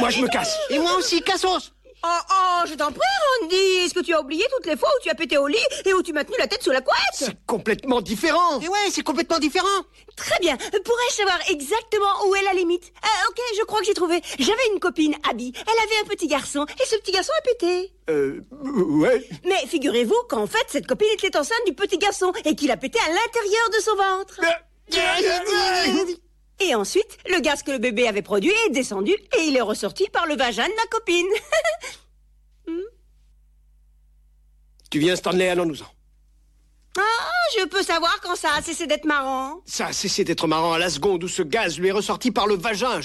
Moi, je me casse. Et moi aussi, cassos. Oh, je t'en prie, Randy. Est-ce que tu as oublié toutes les fois où tu as pété au lit et où tu m'as tenu la tête sous la couette? C'est complètement différent. Et ouais, c'est complètement différent. Très bien. Pourrais-je savoir exactement où est la limite? Ok, je crois que j'ai trouvé. J'avais une copine, Abby. Elle avait un petit garçon et ce petit garçon a pété. Ouais. Mais figurez-vous qu'en fait, cette copine était enceinte du petit garçon et qu'il a pété à l'intérieur de son ventre. Et ensuite, le gaz que le bébé avait produit est descendu et il est ressorti par le vagin de ma copine. Tu viens, Stanley, allons-nous-en. Ah, je peux savoir quand ça a cessé d'être marrant. Ça a cessé d'être marrant à la seconde où ce gaz lui est ressorti par le vagin.